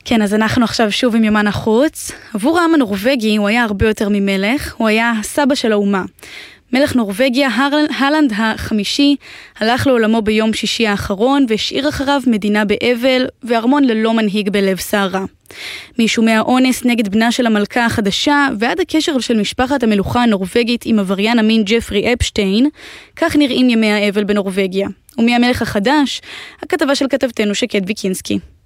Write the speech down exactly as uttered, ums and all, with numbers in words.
כן, אז אנחנו עכשיו שוב עם יומן החוץ. עבור העם הנורווגי הוא היה הרבה יותר ממלך, הוא היה הסבא של האומה. מלך נורווגיה, הלנד החמישי, הלך לעולמו ביום שישי האחרון והשאיר אחריו מדינה באבל וארמון ללא מנהיג בלב סערה. מאישומי האונס נגד בנה של המלכה החדשה ועד הקשר של משפחת המלוכה הנורווגית עם עבריין המין ג'פרי אפשטיין, כך נראים ימי האבל בנורווגיה. ומי המלך החדש? הכתבה של כתבתנו שקד ויקינסקי.